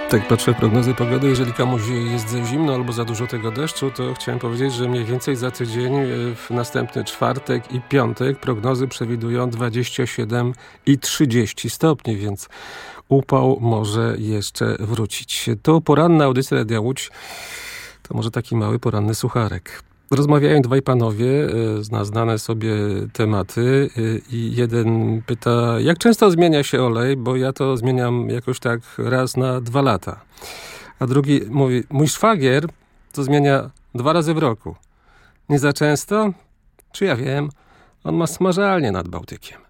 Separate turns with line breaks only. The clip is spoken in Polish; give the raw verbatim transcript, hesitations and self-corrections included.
Tak patrzę prognozy pogody. Jeżeli komuś jest za zimno albo za dużo tego deszczu, to chciałem powiedzieć, że mniej więcej za tydzień, w następny czwartek i piątek prognozy przewidują dwadzieścia siedem i trzydzieści stopni, więc upał może jeszcze wrócić. To poranna audycja Radia Łódź. To może taki mały poranny sucharek. Rozmawiają dwaj panowie na znane sobie tematy i jeden pyta, jak często zmienia się olej, bo ja to zmieniam jakoś tak raz na dwa lata. A drugi mówi, mój szwagier to zmienia dwa razy w roku. Nie za często? Czy ja wiem? On ma smażalnię nad Bałtykiem.